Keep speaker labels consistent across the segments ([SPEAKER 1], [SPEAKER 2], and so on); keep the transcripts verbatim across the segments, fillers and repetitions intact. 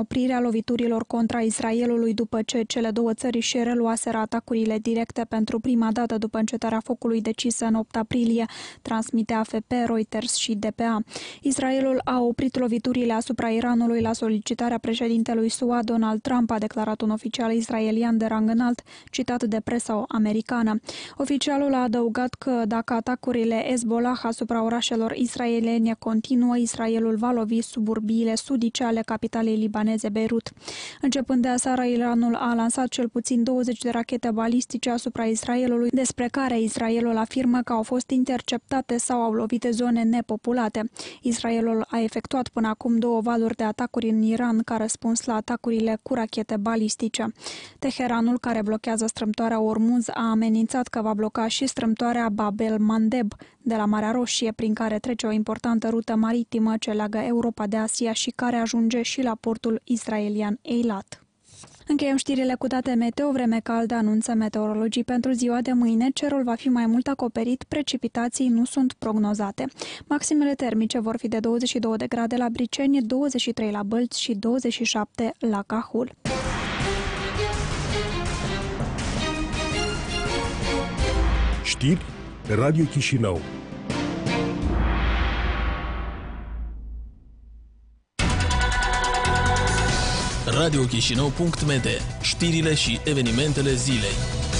[SPEAKER 1] oprirea loviturilor contra Israelului după ce cele două țări își reluaseră atacurile directe pentru prima dată după încetarea focului decisă în opt aprilie, transmite A F P, Reuters și D P A. Israelul a oprit loviturile asupra Iranului la solicitarea președintelui S U A, Donald Trump, a declarat un oficial israelian de rang înalt, citat de presa americană. Oficialul a adăugat că dacă atacurile Hezbollah asupra orașelor israeliene continuă, Israelul va lovi suburbiile sudice ale capitalei libaneze Beirut. Începând de aseară, Iranul a lansat cel puțin douăzeci de rachete balistice asupra Israelului, despre care Israelul afirmă că au fost interceptate sau au lovit zone nepopulate. Israelul a efectuat până acum două valuri de atacuri în Iran ca răspuns la atacurile cu rachete balistice. Teheranul, care blochează strâmtoarea Ormuz, a amenințat că va bloca și strâmtoarea Bab el-Mandeb de la Marea Roșie, prin care trece o importantă rută maritimă ce leagă Europa de Asia și care ajunge și la portul israelian Eilat. Încheiem știrile cu date meteo. Vreme caldă, anunță meteorologii pentru ziua de mâine. Cerul va fi mai mult acoperit, precipitații nu sunt prognozate. Maximele termice vor fi de douăzeci și două de grade la Briceni, douăzeci și trei la Bălți și douăzeci și șapte la Cahul.
[SPEAKER 2] Știri Radio Chișinău.
[SPEAKER 3] radio chișinău punct m d. Știrile și evenimentele zilei.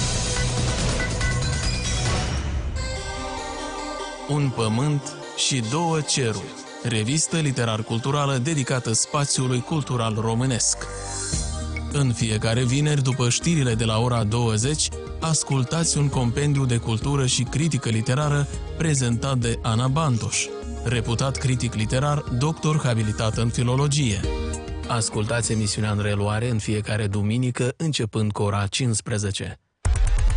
[SPEAKER 3] Un pământ și două ceruri. Revistă literar-culturală dedicată spațiului cultural românesc. În fiecare vineri, după știrile de la ora douăzeci, ascultați un compendiu de cultură și critică literară prezentat de Ana Bantoș, reputat critic literar, doctor habilitat în filologie. Ascultați emisiunea în reluare în fiecare duminică, începând cu ora cincisprezece.